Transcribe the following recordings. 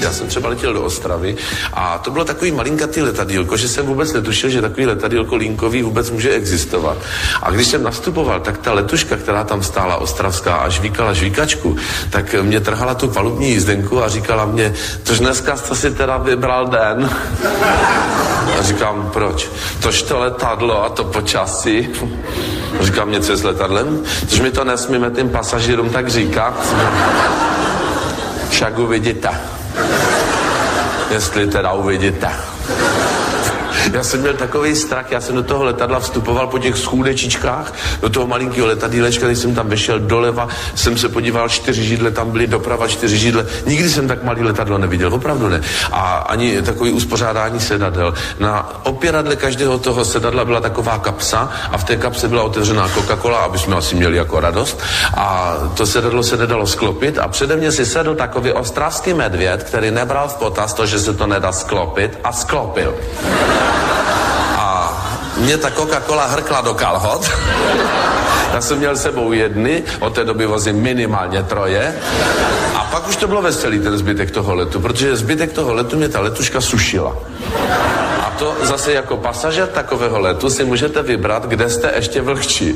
Já jsem třeba letěl do Ostravy a to bylo takový malinkatý letadýlko, že jsem vůbec netušil, že takový letadýlko linkový vůbec může existovat. A když jsem nastupoval, tak ta letuška, která tam stála ostravská a žvíkala žvíkačku, tak mě trhala tu palubní jízdenku a říkala mě, tož dneska jste si teda vybral den. A říkám, proč? Tož to letadlo a to počasí. A říkám, něco je s letadlem? Tož mi to nesmíme tím pasažírům tak říkat. Však uvidíte. Jestli teda uvidíte. Já jsem měl takový strach, já jsem do toho letadla vstupoval po těch schůdečičkách, do toho malinkého letadýlečka, když jsem tam vešel doleva, jsem se podíval, 4 židle tam byly, doprava 4 židle. Nikdy jsem tak malý letadlo neviděl, opravdu ne. A ani takový uspořádání sedadel. Na opěradle každého toho sedadla byla taková kapsa a v té kapse byla otevřená Coca-Cola, aby jsme asi měli jako radost. A to sedadlo se nedalo sklopit a přede mě si sedl takový ostravský medvěd, který nebral v potaz to, že se to nedá sklopit a sklopil. Mě ta Coca-Cola hrkla do kalhot. Já jsem měl sebou jedny, od té doby vozím minimálně 3. A pak už to bylo veselý ten zbytek toho letu, protože zbytek toho letu mě ta letuška sušila. A to zase jako pasažér takového letu si můžete vybrat, kde jste ještě vlhčí.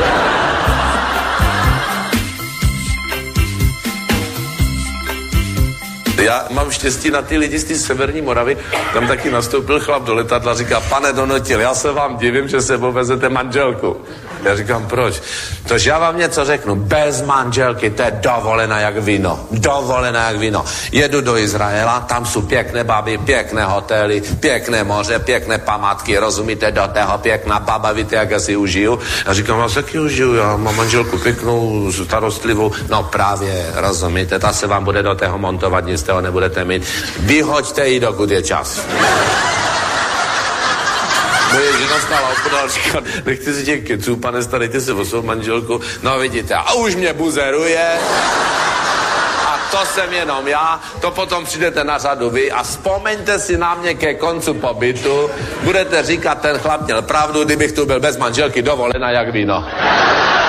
Já mám štěstí na ty lidi z té severní Moravy, tam taky nastoupil chlap do letadla, říká, pane Donotil, já se vám divím, že sebou vezete manželku. Já říkám, proč? Tož já vám něco řeknu, bez manželky, to je dovolená jak víno, dovolená jak víno. Jedu do Izraela, tam jsou pěkné baby, pěkné hotely, pěkné moře, pěkné památky, rozumíte, do toho pěkná baba, víte, jak já si užiju. Já říkám, já taky užiju, já mám manželku pěknou, starostlivou, no právě, rozumíte, ta se vám bude do toho montovat, nic toho nebudete mít. Vyhoďte ji, dokud je čas. Moje žena stála opodál, říkat, nechte si těch keců, pane, starejte se o svou manželku. No vidíte, a už mě buzeruje. A to jsem jenom já, to potom přijdete na řadu vy a vzpomeňte si na mě ke koncu pobytu. Budete říkat, ten chlap měl pravdu, kdybych tu byl bez manželky, dovolená jak víno.